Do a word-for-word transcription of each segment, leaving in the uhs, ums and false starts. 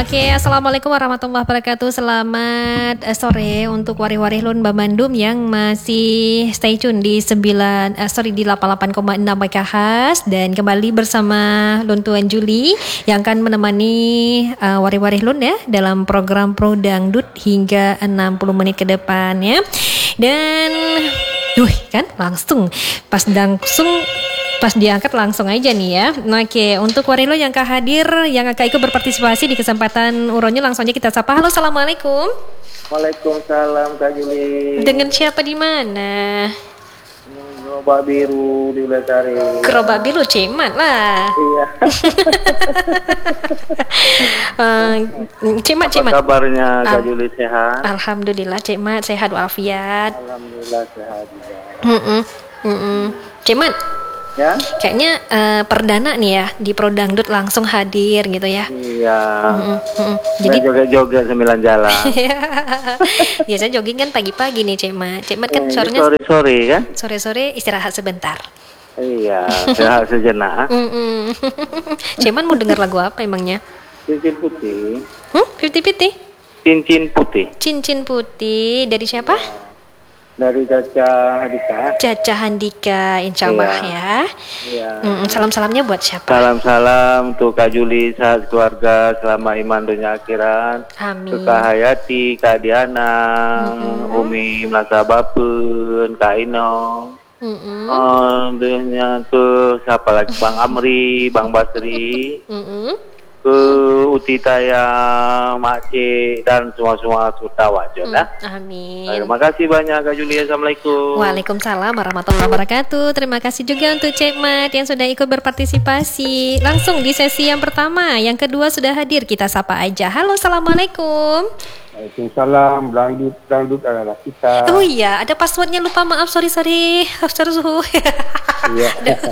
Oke, assalamualaikum warahmatullahi wabarakatuh. Selamat eh, sore untuk wari-wari Lun Bamandum yang masih stay tune di sembilan eh, sorry di delapan puluh delapan koma enam M H Z dan kembali bersama Lun Tuan Juli yang akan menemani uh, wari-wari Lun ya dalam program Pro Dangdut hingga enam puluh menit ke depan ya. Dan duh kan langsung pas langsung Pas diangkat langsung aja nih ya. Oke, untuk warilo yang akan hadir, yang akan ikut berpartisipasi di kesempatan uronya, langsung aja kita sapa. Halo, assalamualaikum. Waalaikumsalam Kak Juli. Dengan siapa di mana? Gerobak biru di Ulasari. Gerobak biru Cemat lah. Iya. uh, Cemat, Apa Cemat. kabarnya Kak Al- Juli, sehat? Alhamdulillah Cemat sehat walafiat. Alhamdulillah sehat juga. Mm-mm, mm-mm. Cemat. Ya? Kayaknya uh, perdana nih ya di Pro Dangdut langsung hadir gitu ya. Iya. Mm-mm, mm-mm. Jadi joget-joget sembilan jalan. Biasa jogging kan pagi-pagi nih Cemat. Cemat kan Eh, sorenya sore-sore kan? sore-sore istirahat sebentar. Iya, sehat sejenak. Mm-mm. Cemat mau dengar lagu apa emangnya? Cincin putih. Hmm? Fifty-fifty? Cincin putih. Cincin putih dari siapa? Dari Caca Hadika. Caca Handika, insya Allah Iya. ya. Iya. Mm, salam-salamnya buat siapa? Salam-salam untuk Kak Juli, sahabat keluarga, selama iman dunia akhirat. Amin. Ke Kak Hayati, Kak Diana, Mm-mm. Umi Melasa Bapun, Kak Ino. Mm-mm. Oh, dunia tuh siapa lagi? Bang Amri, Bang Basri, Mm-mm. ke Uti Taya, Mak Cik, dan semua-semua suta wajib ya. Amin. Terima kasih banyak Kak Juli. Assalamualaikum. Waalaikumsalam warahmatullahi wabarakatuh. Terima kasih juga untuk Cek Mat yang sudah ikut berpartisipasi langsung di sesi yang pertama. Yang kedua sudah hadir, kita sapa aja. Halo, assalamualaikum. Waalaikumsalam, dangdut, dangdut adalah kita. Oh iya, ada passwordnya lupa, maaf, sorry sorry, sorry suhu. Iya.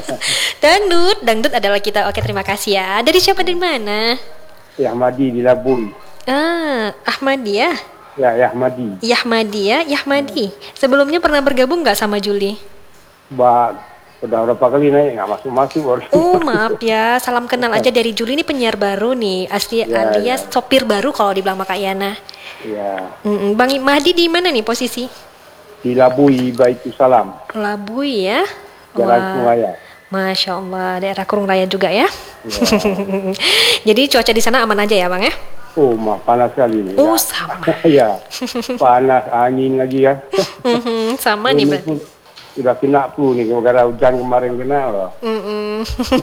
Dangdut, dangdut adalah kita. Oke, terima kasih ya. Dari siapa dari mana? Yahmadi di Labun. Ah, Ahmadi ya. Ya, Yahmadi. Yahmadi ya, Yahmadi. Sebelumnya pernah bergabung nggak sama Juli? Ba, udah berapa kali naik nggak masuk-masuk baru. Oh maaf ya, salam kenal aja dari Juli, ini penyiar baru nih, asli Ya, alias ya. sopir baru kalau dibilang Kak Yana. Iya. Mm-mm. Bang Mahdi di mana nih posisi? Di Labui Baitusalam, Labui ya. Jalan Wah, Sungai. Masya Allah, daerah Kurung Raya juga ya. Ya. Jadi cuaca di sana aman aja ya Bang ya? Oh, mah panas sekali nih. Oh Ya. sama. Ya, panas, angin lagi ya. Mhm, sama nih Ini Bang. pun sudah kena flu nih, gara-gara hujan kemarin kena loh. Mm-mm.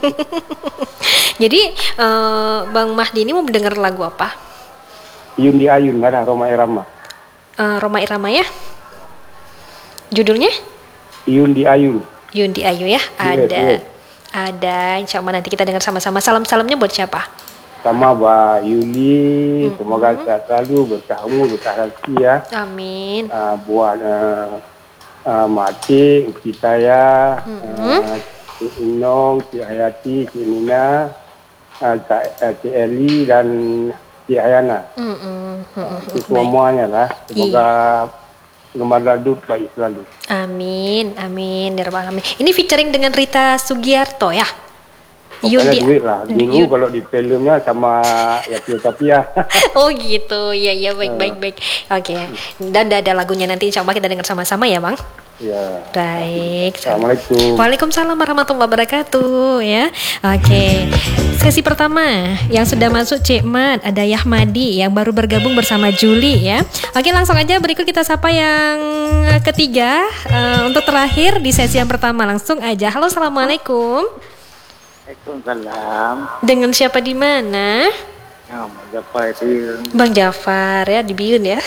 Jadi eh, Bang Mahdi ini mau mendengar lagu apa? Yun di Ayun, ada Roma Irama. Eh, Roma Irama ya? Judulnya? Yun di Ayun. Yundi Ayu ya? Iya, Ada. iya. Ada, insya Allah nanti kita dengar sama-sama. Salam-salamnya buat siapa? Sama Mbak Yuli, semoga sehat selalu, berkah umur, berkah rezeki ya. Amin. Uh, buat uh, uh, Mak Cik, Uki saya, Mm-hmm. uh, Cik Inong, Cik Hayati, Cik Nina, uh, Cik, uh, Cik Eli dan Cik Ayana. Mm-mm. Mm-mm. Itu semuanya lah. Semoga penggemar dangdut baik selalu. Amin, amin, ya Rabbal alamin. Ini featuring dengan Rita Sugiarto ya? Pokoknya Yundi. duit lah. Dulu Yun- kalau di filmnya sama Yati Tapia. Oh gitu, ya ya baik baik baik. Oke, dan ada lagunya nanti insya Allah kita dengar sama-sama ya Bang. Ya. Baik. Assalamualaikum. Waalaikumsalam warahmatullahi wabarakatuh ya. Oke. Sesi pertama yang sudah masuk Cik Mat, ada Yahmadi yang baru bergabung bersama Juli ya. Oke, langsung aja berikut kita sapa yang ketiga eh, untuk terakhir di sesi yang pertama, langsung aja. Halo, assalamualaikum. Waalaikumsalam. Dengan siapa di mana? Ya, siapa itu? Bang Jafar ya di Biun ya.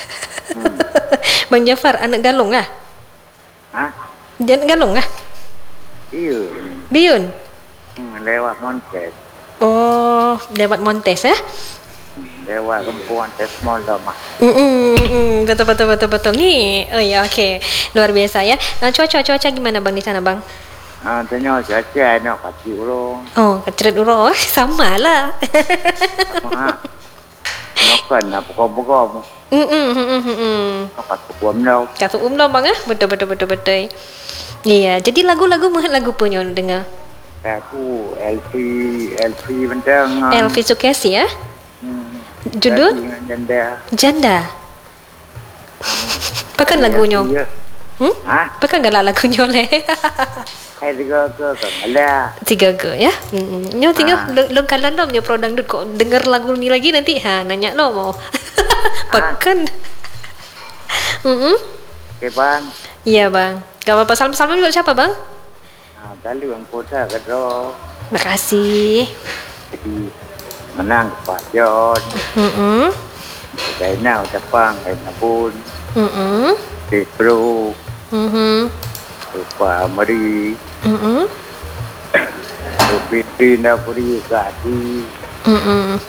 Bang Jafar anak Galung ah? Hah? Jangan Galung ah? Iya. Biun. Hmm, lewat Montes. Oh, lewat Montes ya? Lewat Kempuan Tes Mall mah. Mm, mm, mm, betul betul betul betul nih. Oh ya oke, luar biasa ya. Nah, cuaca cuaca gimana Bang di sana Bang? Ah, tanya saja nak kaki ulo. Oh, keceret uro sama lah. Mak. Nokan apa kau-kau. Mm, mm, mm, mm, mm. Nokat kuam đâu. Kata umum Bang ah, betul betul betul betul. Iya, jadi lagu-lagu mah lagu punya dengar. Aku Elvi Elvi bentang. Elvi Sukesi ya? Hmm. Judul? Janda. Janda. Pakan lagunya. Hmm? Hah? Pakan gak lah lagunya le. Hai tiga ke kan ada. Tiga ke ya. Hmm. Nyo tinggal Ah. lo kalan lo punya pro dangdut kok denger lagu ni lagi nanti ha nanya lo mau. Pakan. Hmm. Oke bang. Iya bang. Gak apa-apa, salam-salam juga siapa bang? Nah, tadi bang Kota kedua. Makasih. Jadi menang Pak John. Hmm. Kaina ucapang kaina pun. Hmm. Di Pro. Hmm. Lupa Mari. Hmm. Rupiti na puri kati. Hmm.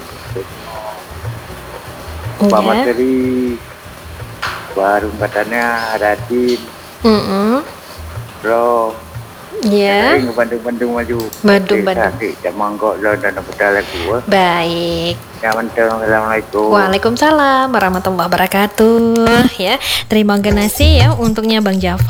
Pak Iya. Materi. Baru katanya Radin. Hmm. Bro. Iya. Ini Bandung-Bandung maju. Bandung-Bandung. Sakit jamang kok lo dan pedal aku. Baik. Assalamualaikum. Waalaikumsalam warahmatullahi wabarakatuh. Ya, terima kasih ya untuknya Bang Jafar.